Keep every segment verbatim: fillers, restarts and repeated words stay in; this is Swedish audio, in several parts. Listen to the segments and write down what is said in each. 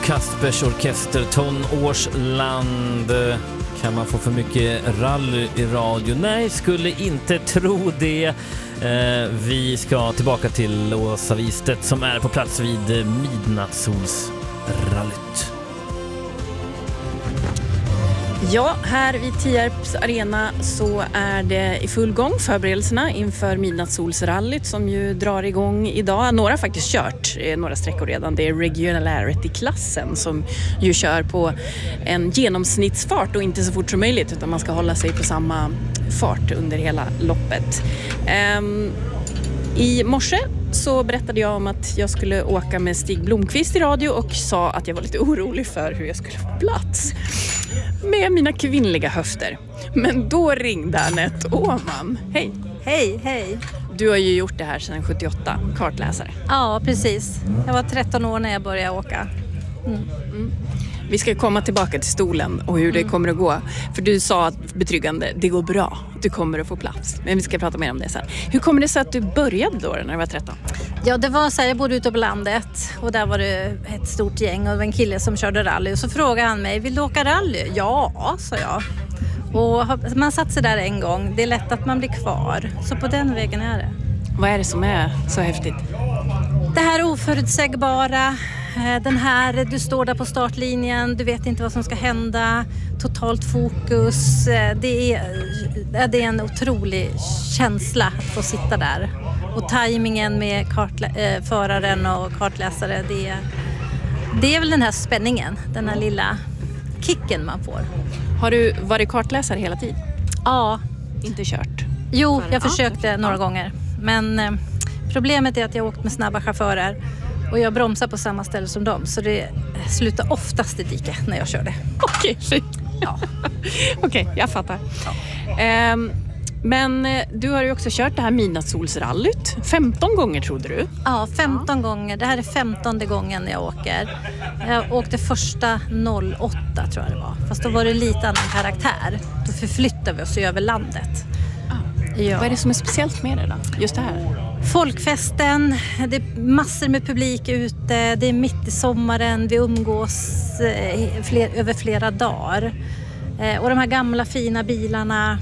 Kaspers Orkester, Tonårsland. Kan man få för mycket rally i radio? Nej, skulle inte tro det. Eh, vi ska tillbaka till Åsa Wistedt som är på plats vid Midnattssolsrallyt. Ja, här vid Tierps arena så är det i full gång förberedelserna inför Midnattssolsrallyt som ju drar igång idag. Några har faktiskt kört några sträckor redan. Det är Regularity-klassen som ju kör på en genomsnittsfart och inte så fort som möjligt, utan man ska hålla sig på samma fart under hela loppet. Um, I morse så berättade jag om att jag skulle åka med Stig Blomqvist i radio och sa att jag var lite orolig för hur jag skulle få plats med mina kvinnliga höfter. Men då ringde Anette Åhman. Hej! Hej, hej! Du har ju gjort det här sedan sjuttioåtta, kartläsare. Ja, precis. Jag var tretton år när jag började åka. Mm. Mm. Vi ska komma tillbaka till stolen och hur det mm. kommer att gå. För du sa att betryggande, det går bra. Du kommer att få plats. Men vi ska prata mer om det sen. Hur kommer det sig att du började då när du var tretton? Ja, det var så här, jag bodde ute på landet. Och där var det ett stort gäng och det var en kille som körde rally. Och så frågade han mig, vill du åka rally? Ja, sa jag. Och man satt sig där en gång. Det är lätt att man blir kvar. Så på den vägen är det. Vad är det som är så häftigt? Det här oförutsägbara. Den här, du står där på startlinjen, du vet inte vad som ska hända, totalt fokus. Det är, det är en otrolig känsla att få sitta där. Och tajmingen med kartlä- föraren och kartläsare, det är, det är väl den här spänningen, den här lilla kicken man får. Har du varit kartläsare hela tiden? Ja. Inte kört? Jo, jag försökte några gånger. Men problemet är att jag åkt med snabba chaufförer. Och jag bromsar på samma ställe som dem. Så det slutar oftast i diket när jag kör det. Okej, okay, ja. Okej, okay, jag fattar. Ja. Um, men du har ju också kört det här Midnattssolsrallyt. femton gånger trodde du? Ja, femton ja. gånger. Det här är femtonde gången jag åker. Jag åkte första noll åtta tror jag det var. Fast då var det lite annan karaktär. Då förflyttade vi oss över landet. Ah. Ja. Vad är det som är speciellt med det då? Just det här? Folkfesten, det är massor med publik ute, det är mitt i sommaren, vi umgås eh, fler, över flera dagar. Eh, och de här gamla fina bilarna,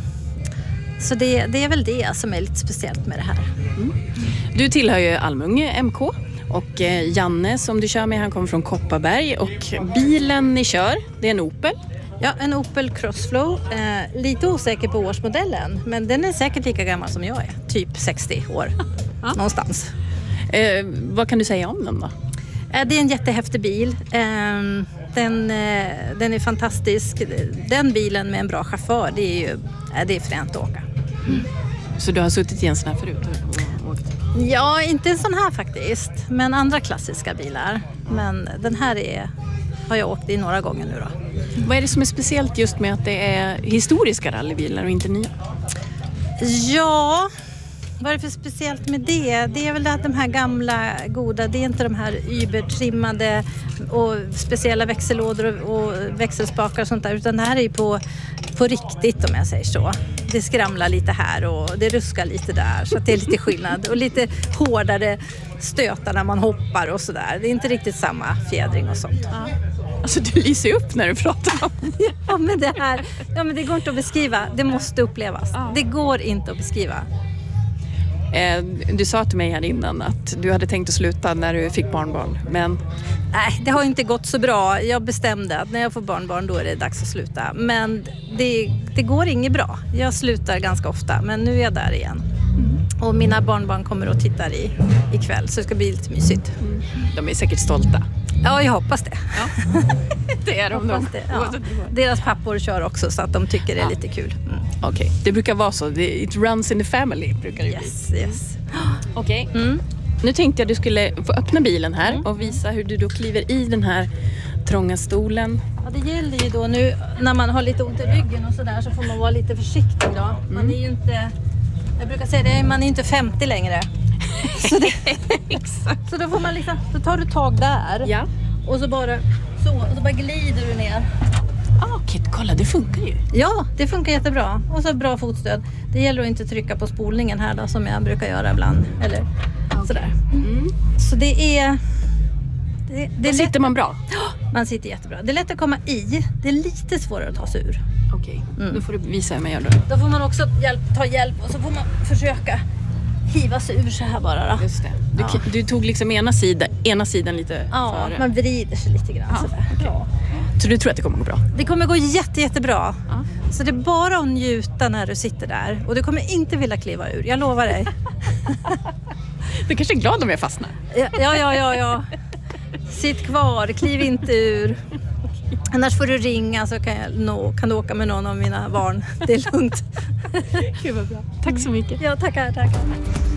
så det, det är väl det som är lite speciellt med det här. Mm. Du tillhör ju Almunge M K och eh, Janne som du kör med, han kommer från Kopparberg och bilen ni kör, det är en Opel. Ja, en Opel Crossflow. Eh, lite osäker på årsmodellen, men den är säkert lika gammal som jag är. Typ sextio år, ja. Någonstans. Eh, vad kan du säga om den då? Eh, det är en jättehäftig bil. Eh, den, eh, den är fantastisk. Den bilen med en bra chaufför, det är ju eh, det är fränt att åka. Mm. Så du har suttit i en sån här förut? Och åkt? Ja, inte en sån här faktiskt. Men andra klassiska bilar. Men den här är... har jag åkt i några gånger nu då. Vad är det som är speciellt just med att det är historiska rallybilar och inte nya? Ja, vad är det för speciellt med det? Det är väl att de här gamla goda, det är inte de här übertrimmade och speciella växellådor och, och växelspakar och sånt där, utan det här är ju på, på riktigt om jag säger så. Det skramlar lite här och det ruskar lite där, så att det är lite skillnad och lite hårdare stötar när man hoppar och sådär. Det är inte riktigt samma fjädring och sånt. Ja. Alltså du lyser upp när du pratar om det. Ja, men det här, ja, men det går inte att beskriva. Det måste upplevas. Ja. Det går inte att beskriva. Eh, du sa till mig här innan att du hade tänkt att sluta när du fick barnbarn, men... Nej, det har inte gått så bra. Jag bestämde att när jag får barnbarn då är det dags att sluta. Men det, det går inget bra. Jag slutar ganska ofta, men nu är jag där igen. Mm. Och mina barnbarn kommer och tittar i ikväll, så det ska bli lite mysigt. Mm. De är säkert stolta. Ja, jag hoppas det. Ja. Det är de nog. Ja. Deras pappor kör också så att de tycker det är ja. lite kul. Mm. Okej, okay. Det brukar vara så. It runs in the family brukar det yes, bli. Yes. Okej. Okay. Mm. Nu tänkte jag att du skulle få öppna bilen här mm. och visa hur du då kliver i den här trånga stolen. Ja, det gäller ju då nu när man har lite ont i ryggen och sådär, så får man vara lite försiktig då. Man mm. är ju inte, jag brukar säga det, man är inte femtio längre. Så, det, så då får man liksom, då tar du tag där ja. och så bara så, och så bara glider du ner. Ah, okej, kolla, det funkar ju. Ja, det funkar jättebra. Och så bra fotstöd. Det gäller att inte trycka på spolningen här då, som jag brukar göra ibland. Eller okay. sådär. Mm. Så det är... Det, det då sitter man bra. Ja, Man sitter jättebra. Det är lätt att komma i. Det är lite svårare att ta sig ur. Okej, Mm. då får du visa hur man gör det. Då får man också hjälp, ta hjälp och så får man försöka hiva sig ur så här bara. Då. Just det. Du, Ja. du tog liksom ena sidan, ena sidan lite Ja, före. man vrider sig lite grann. Ja, Sådär. okej. Ja. Så du tror att det kommer gå bra? Det kommer gå jätte, jättebra. Ja. Så det är bara att njuta när du sitter där. Och du kommer inte vilja kliva ur, jag lovar dig. Du kanske är glad om jag fastnar. Ja, ja, ja, ja, ja. Sitt kvar, kliv inte ur. Annars får du ringa så kan, jag nå, kan du åka med någon av mina barn. Det är lugnt. Gud vad bra. Tack så mycket. Ja, tackar, tackar.